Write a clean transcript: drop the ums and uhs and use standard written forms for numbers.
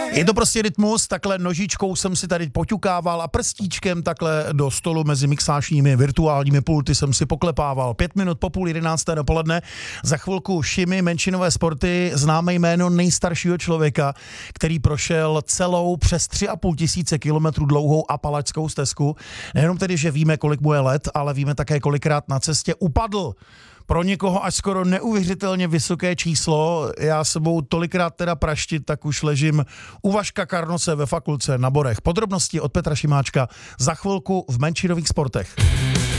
Je to prostě rytmus, takhle nožičkou jsem si tady poťukával a prstíčkem takhle do stolu mezi mixážními virtuálními pulty jsem si poklepával. 5 minut po 10:30 dopoledne. Za chvilku Šimi, menšinové sporty, známé jméno nejstaršího člověka, který prošel celou přes 3,5 tisíce kilometrů dlouhou Apalačskou stezku. Nejenom tedy, že víme, kolik mu je let, ale víme také, kolikrát na cestě upadl. Pro někoho až skoro neuvěřitelně vysoké číslo. Já sebou tolikrát teda praštit, tak už ležím u Vaška Karnose ve fakulce na Borech. Podrobnosti od Petra Šimáčka za chvilku v menšinových sportech.